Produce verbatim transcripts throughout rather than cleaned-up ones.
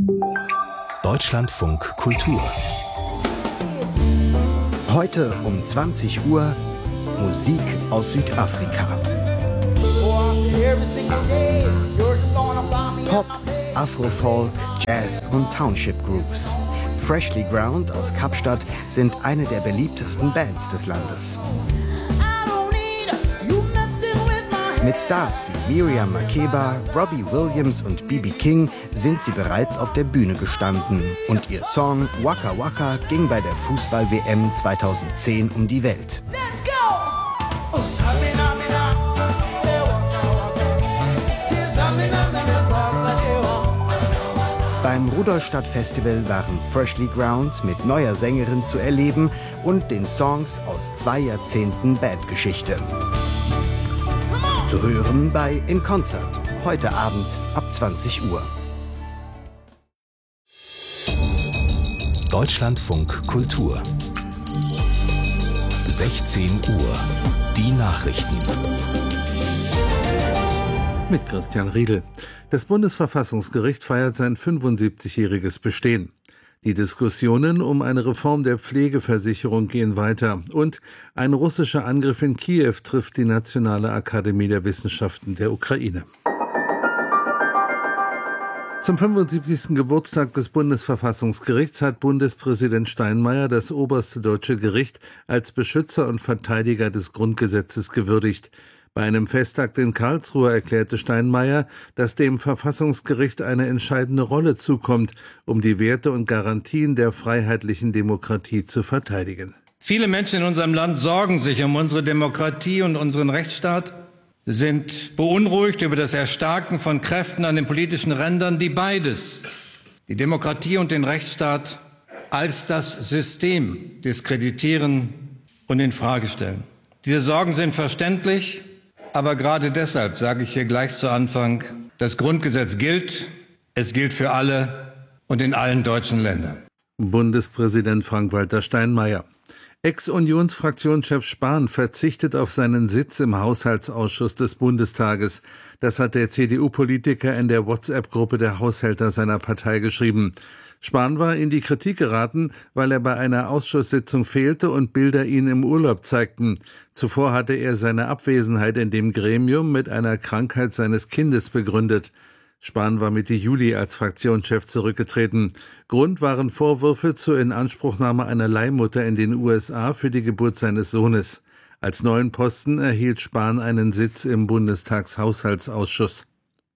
Deutschlandfunk Kultur. Heute um zwanzig Uhr Musik aus Südafrika. Pop, Afrofolk, Jazz und Township Grooves. Freshly Ground aus Kapstadt sind eine der beliebtesten Bands des Landes. Mit Stars wie Miriam Makeba, Robbie Williams und B B King sind sie bereits auf der Bühne gestanden. Und ihr Song Waka Waka ging bei der Fußball-W M zweitausendzehn um die Welt. Beim Rudolstadt-Festival waren Freshly Ground mit neuer Sängerin zu erleben und den Songs aus zwei Jahrzehnten Bandgeschichte. Zu hören bei In Concert, heute Abend ab zwanzig Uhr. Deutschlandfunk Kultur. sechzehn Uhr. Die Nachrichten. Mit Christian Riedel. Das Bundesverfassungsgericht feiert sein fünfundsiebzigjähriges Bestehen. Die Diskussionen um eine Reform der Pflegeversicherung gehen weiter und ein russischer Angriff in Kiew trifft die Nationale Akademie der Wissenschaften der Ukraine. Zum fünfundsiebzigsten Geburtstag des Bundesverfassungsgerichts hat Bundespräsident Steinmeier das oberste deutsche Gericht als Beschützer und Verteidiger des Grundgesetzes gewürdigt. Bei einem Festakt in Karlsruhe erklärte Steinmeier, dass dem Verfassungsgericht eine entscheidende Rolle zukommt, um die Werte und Garantien der freiheitlichen Demokratie zu verteidigen. Viele Menschen in unserem Land sorgen sich um unsere Demokratie und unseren Rechtsstaat. Sie sind beunruhigt über das Erstarken von Kräften an den politischen Rändern, die beides, die Demokratie und den Rechtsstaat, als das System diskreditieren und in Frage stellen. Diese Sorgen sind verständlich. Aber gerade deshalb sage ich hier gleich zu Anfang, das Grundgesetz gilt, es gilt für alle und in allen deutschen Ländern. Bundespräsident Frank-Walter Steinmeier. Ex-Unionsfraktionschef Spahn verzichtet auf seinen Sitz im Haushaltsausschuss des Bundestages. Das hat der C D U-Politiker in der WhatsApp-Gruppe der Haushälter seiner Partei geschrieben. Spahn war in die Kritik geraten, weil er bei einer Ausschusssitzung fehlte und Bilder ihn im Urlaub zeigten. Zuvor hatte er seine Abwesenheit in dem Gremium mit einer Krankheit seines Kindes begründet. Spahn war Mitte Juli als Fraktionschef zurückgetreten. Grund waren Vorwürfe zur Inanspruchnahme einer Leihmutter in den U S A für die Geburt seines Sohnes. Als neuen Posten erhielt Spahn einen Sitz im Bundestagshaushaltsausschuss.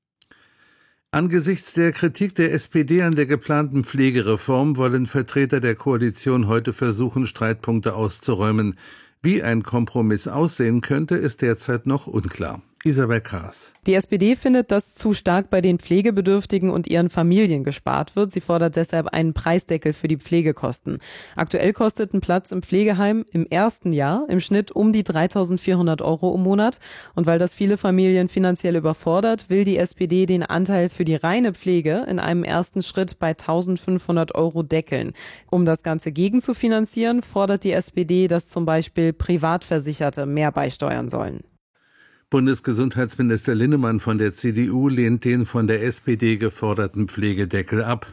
Angesichts der Kritik der S P D an der geplanten Pflegereform wollen Vertreter der Koalition heute versuchen, Streitpunkte auszuräumen. Wie ein Kompromiss aussehen könnte, ist derzeit noch unklar. Isabel Kaas. Die S P D findet, dass zu stark bei den Pflegebedürftigen und ihren Familien gespart wird. Sie fordert deshalb einen Preisdeckel für die Pflegekosten. Aktuell kostet ein Platz im Pflegeheim im ersten Jahr im Schnitt um die dreitausendvierhundert Euro im Monat. Und weil das viele Familien finanziell überfordert, will die S P D den Anteil für die reine Pflege in einem ersten Schritt bei eintausendfünfhundert Euro deckeln. Um das Ganze gegenzufinanzieren, fordert die S P D, dass zum Beispiel Privatversicherte mehr beisteuern sollen. Bundesgesundheitsminister Linnemann von der C D U lehnt den von der S P D geforderten Pflegedeckel ab.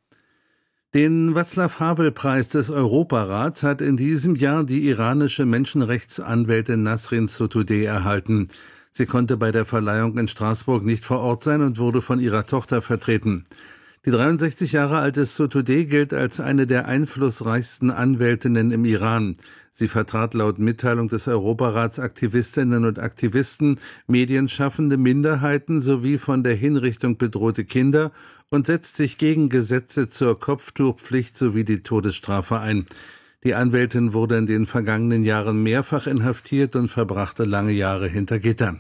Den Václav-Havel-Preis des Europarats hat in diesem Jahr die iranische Menschenrechtsanwältin Nasrin Sotoudeh erhalten. Sie konnte bei der Verleihung in Straßburg nicht vor Ort sein und wurde von ihrer Tochter vertreten. Die dreiundsechzig Jahre alte Sotoudeh gilt als eine der einflussreichsten Anwältinnen im Iran. Sie vertrat laut Mitteilung des Europarats Aktivistinnen und Aktivisten, medienschaffende Minderheiten sowie von der Hinrichtung bedrohte Kinder und setzt sich gegen Gesetze zur Kopftuchpflicht sowie die Todesstrafe ein. Die Anwältin wurde in den vergangenen Jahren mehrfach inhaftiert und verbrachte lange Jahre hinter Gittern.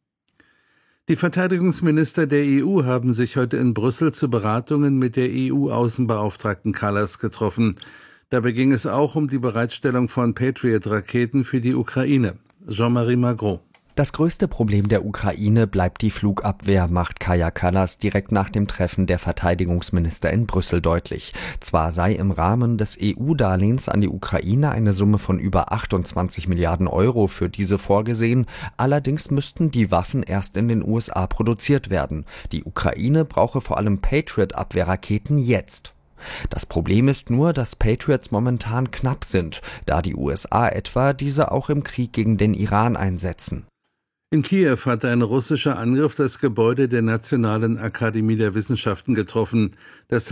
Die Verteidigungsminister der E U haben sich heute in Brüssel zu Beratungen mit der E U-Außenbeauftragten Kallas getroffen. Dabei ging es auch um die Bereitstellung von Patriot-Raketen für die Ukraine. Jean-Marie Magro. Das größte Problem der Ukraine bleibt die Flugabwehr, macht Kaja Kallas direkt nach dem Treffen der Verteidigungsminister in Brüssel deutlich. Zwar sei im Rahmen des E U-Darlehens an die Ukraine eine Summe von über achtundzwanzig Milliarden Euro für diese vorgesehen, allerdings müssten die Waffen erst in den U S A produziert werden. Die Ukraine brauche vor allem Patriot-Abwehrraketen jetzt. Das Problem ist nur, dass Patriots momentan knapp sind, da die U S A etwa diese auch im Krieg gegen den Iran einsetzen. In Kiew hat ein russischer Angriff das Gebäude der Nationalen Akademie der Wissenschaften getroffen. Das